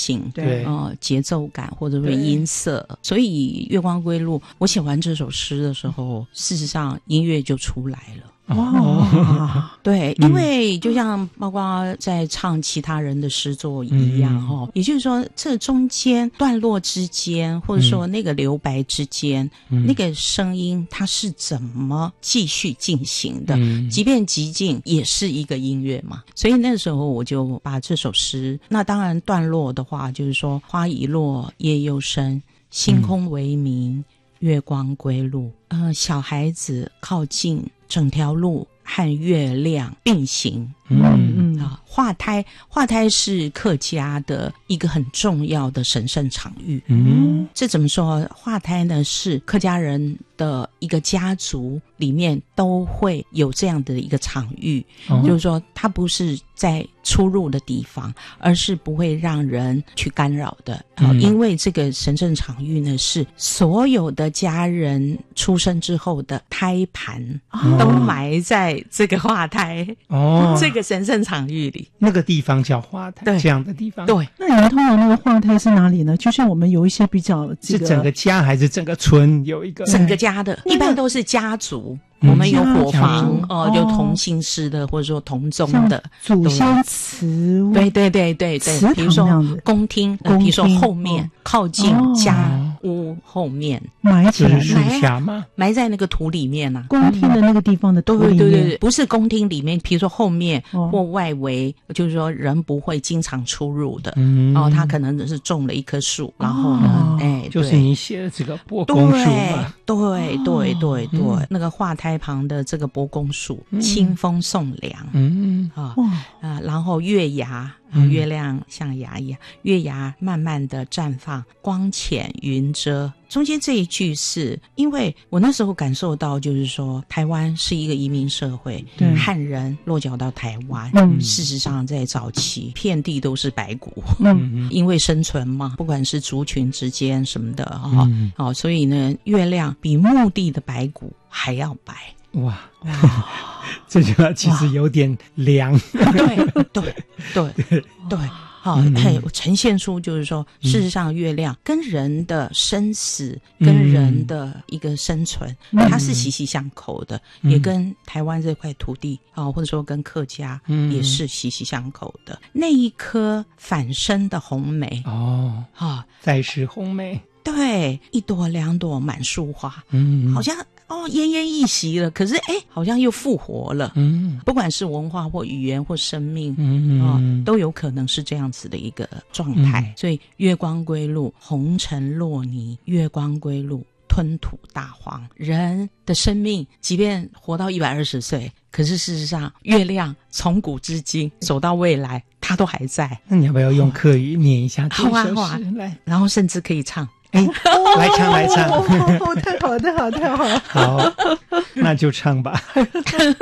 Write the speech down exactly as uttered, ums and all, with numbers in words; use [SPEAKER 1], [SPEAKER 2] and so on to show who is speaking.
[SPEAKER 1] 性，
[SPEAKER 2] 对，
[SPEAKER 1] 呃，节奏感或者说音色。所以月光归路我写完这首诗的时候，事实上音乐就出来了。
[SPEAKER 2] 哇，
[SPEAKER 1] 对，因为就像包括在唱其他人的诗作一样哈、嗯，也就是说，这中间段落之间，或者说那个留白之间，嗯、那个声音它是怎么继续进行的？嗯、即便寂静，也是一个音乐嘛。所以那时候我就把这首诗，那当然段落的话，就是说花已落，夜又深，星空微明。嗯月光归路，呃，小孩子靠近，整条路和月亮并行。嗯嗯啊，化胎，化胎是客家的一个很重要的神圣场域。嗯，这怎么说？化胎呢，是客家人的一个家族里面都会有这样的一个场域，哦、就是说它不是在出入的地方，而是不会让人去干扰的。嗯呃、因为这个神圣场域呢，是所有的家人出生之后的胎盘、哦、都埋在这个化胎哦这个神圣场域里，
[SPEAKER 2] 那个地方叫化胎，这样的地方。
[SPEAKER 1] 对，
[SPEAKER 3] 那你们通常那个化胎是哪里呢？就像我们有一些比较、这个，
[SPEAKER 2] 是整个家还是整个村有一个？
[SPEAKER 1] 整个家的，一般都是家族。我们有伙房哦，有同姓氏的，或者说同宗的
[SPEAKER 3] 祖先祠，
[SPEAKER 1] 对对对对对，比如说宫厅，呃、比如说后面、哦、靠近家屋后面
[SPEAKER 3] 埋起来，
[SPEAKER 2] 树下吗？
[SPEAKER 1] 埋在那个土里面啊，
[SPEAKER 3] 宫厅的那个地方的土里面，
[SPEAKER 1] 对对对对，不是宫厅里面，比如说后面或外围，哦、就是说人不会经常出入的。嗯，哦，他可能是种了一棵树，然后呢，哦、哎，
[SPEAKER 2] 就是你写的这个柏公树嘛，
[SPEAKER 1] 对对对对，哦、那个化胎旁的这个柏公树，嗯、清风送凉，嗯啊啊，然后月牙。嗯、月亮像牙一样，月牙慢慢的绽放，光浅云遮。中间这一句是因为我那时候感受到，就是说台湾是一个移民社会，汉人落脚到台湾，嗯、事实上在早期遍地都是白骨，嗯、因为生存嘛，不管是族群之间什么的哈，嗯哦，所以呢，月亮比墓地的白骨还要白。
[SPEAKER 2] 哇哇，这句话其实有点凉。
[SPEAKER 1] 对对对对，好、哦，嗯、呈现出就是说，事实上月亮跟人的生死、嗯、跟人的一个生存，嗯、它是息息相扣的，嗯、也跟台湾这块土地啊、哦，或者说跟客家也是息息相扣的。嗯、那一颗反生的红梅
[SPEAKER 2] 哦，啊、哦，再是红梅。
[SPEAKER 1] 对，一朵两朵满树花，嗯，好像哦奄奄一息了，可是哎，好像又复活了，嗯，不管是文化或语言或生命，嗯啊、哦，都有可能是这样子的一个状态。嗯、所以月光归路，红尘落泥，月光归路，吞吐大荒。人的生命，即便活到一百二十岁，可是事实上，月亮从古至今走到未来，它都还在。
[SPEAKER 2] 那你要不要用客语念一下这首诗？
[SPEAKER 1] 好啊，好啊，来，然后甚至可以唱。
[SPEAKER 2] 哎，来唱来唱！
[SPEAKER 3] 哦，太好，太好，太好！
[SPEAKER 2] 好，那就唱吧。